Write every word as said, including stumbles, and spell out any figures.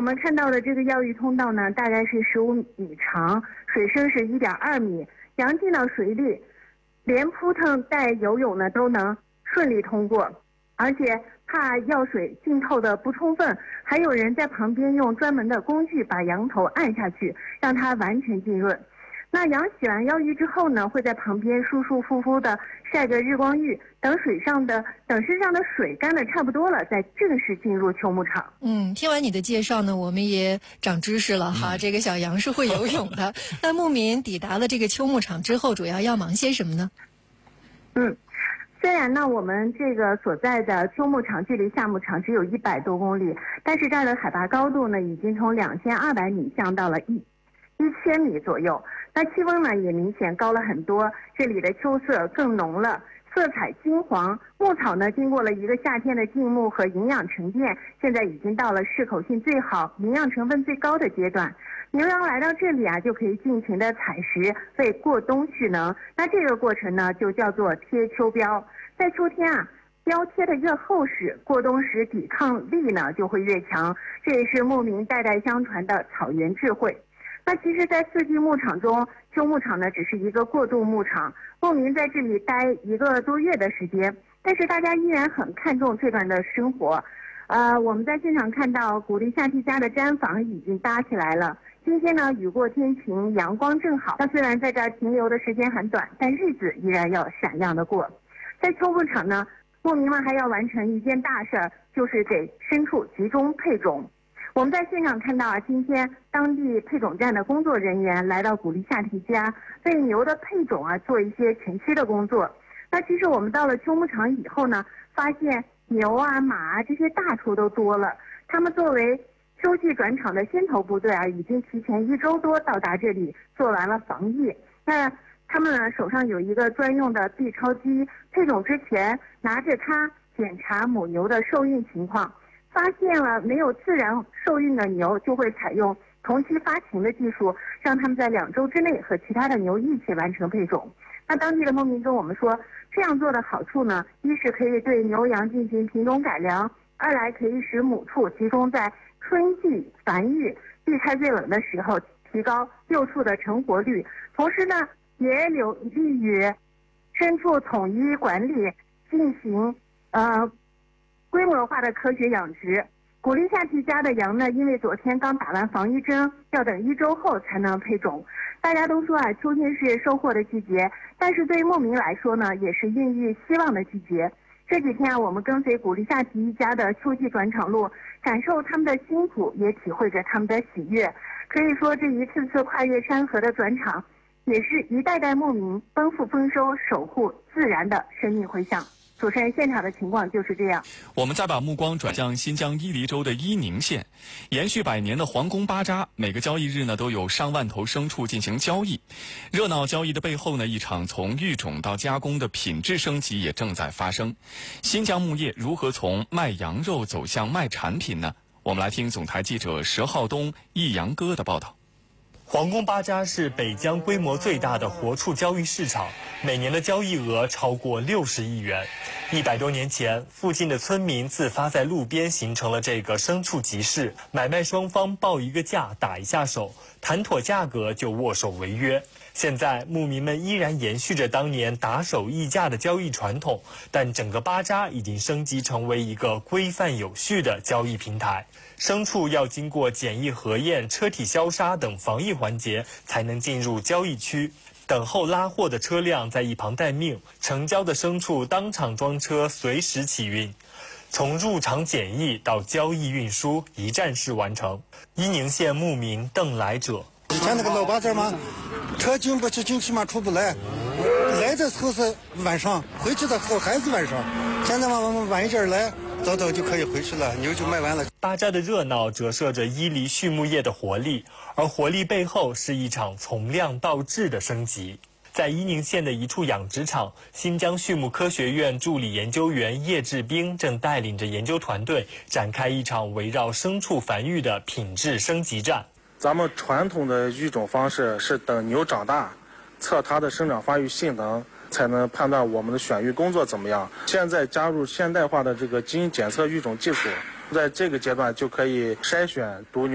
们看到的这个药浴通道呢，大概是十五米长，水深是一点二米，羊进到水里，连扑腾带游泳呢都能顺利通过，而且怕药水浸透的不充分，还有人在旁边用专门的工具把羊头按下去，让它完全浸润。那羊洗完药浴之后呢，会在旁边舒舒服服的晒个日光浴，等水上的等身上的水干的差不多了，再正式进入秋牧场。 嗯，听完你的介绍呢，我们也长知识了哈。嗯、这个小羊是会游泳的。那牧民抵达了这个秋牧场之后，主要要忙些什么呢？ 嗯。虽然呢，我们这个所在的秋牧场距离夏牧场只有一百多公里，但是这儿的海拔高度呢，已经从两千二百米降到了一一千米左右。那气温呢，也明显高了很多，这里的秋色更浓了，色彩金黄。牧草呢，经过了一个夏天的静牧和营养沉淀，现在已经到了适口性最好、营养成分最高的阶段。牛羊来到这里啊，就可以尽情的采食，为过冬蓄能。那这个过程呢，就叫做贴秋膘。在秋天啊，膘贴的越厚实，过冬时抵抗力呢就会越强。这也是牧民代代相传的草原智慧。那其实，在四季牧场中，秋牧场呢只是一个过渡牧场，牧民在这里待一个多月的时间，但是大家依然很看重这段的生活。呃，我们在现场看到古力夏蒂家的毡房已经搭起来了。今天呢，雨过天晴，阳光正好。那虽然在这儿停留的时间很短，但日子依然要闪亮的过。在秋牧场呢，牧民们还要完成一件大事儿，就是给牲畜集中配种。我们在现场看到啊，今天当地配种站的工作人员来到古力夏蒂家，为牛的配种啊做一些前期的工作。那其实我们到了秋牧场以后呢，发现牛啊、马啊这些大畜都多了，他们作为秋季转场的先头部队啊，已经提前一周多到达这里，做完了防疫。那他们呢手上有一个专用的 B 超机，配种之前拿着它检查母牛的受孕情况，发现了没有自然受孕的牛，就会采用同期发情的技术，让他们在两周之内和其他的牛一起完成配种。那当地的牧民跟我们说，这样做的好处呢，一是可以对牛羊进行品种改良，二来可以使母畜集中在春季繁育，避开最冷的时候，提高幼畜的成活率。同时呢，也有利于牲畜统一管理，进行呃规模化的科学养殖。古力夏蒂家的羊呢，因为昨天刚打完防疫针，要等一周后才能配种。大家都说啊，秋天是收获的季节，但是对于牧民来说呢，也是孕育希望的季节。这几天啊，我们跟随古力夏蒂一家的秋季转场路，感受他们的辛苦，也体会着他们的喜悦。可以说，这一次次跨越山河的转场，也是一代代牧民奔赴丰收、守护自然的生命回响。主持人，现场的情况就是这样。 我们再把目光转向新疆伊犁州的伊宁县，延续百年的皇宫巴扎，每个交易日呢都有上万头牲畜进行交易。热闹交易的背后呢，一场从育种到加工的品质升级也正在发生。新疆牧业如何从卖羊肉走向卖产品呢？我们来听总台记者佘浩东、易阳哥的报道。 皇宫巴扎是北疆规模最大的活畜交易市场，每年的交易额超过六十亿元。一百多年前，附近的村民自发在路边形成了这个牲畜集市，买卖双方报一个价，打一下手，谈妥价格就握手为约。现在牧民们依然延续着当年打手议价的交易传统，但整个巴扎已经升级成为一个规范有序的交易平台。牲畜要经过检疫核验、车体消杀等防疫环节，才能进入交易区。等候拉货的车辆在一旁待命，成交的牲畜当场装车，随时起运。从入场检疫到交易运输，一站式完成。伊宁县牧民邓来者： 以前那个老巴扎嘛，车进不去，进去嘛出不来，来的时候是晚上，回去的时候还是晚上。现在嘛，我们晚一点来，早早就可以回去了，牛就卖完了。 巴扎的热闹折射着伊犁畜牧业的活力，而活力背后是一场从量到质的升级。在伊宁县的一处养殖场，新疆畜牧科学院助理研究员叶志兵正带领着研究团队展开一场围绕牲畜繁育的品质升级战。 咱们传统的育种方式是等牛长大，测它的生长发育性能，才能判断我们的选育工作怎么样。现在加入现代化的这个基因检测育种技术，在这个阶段就可以筛选犊牛。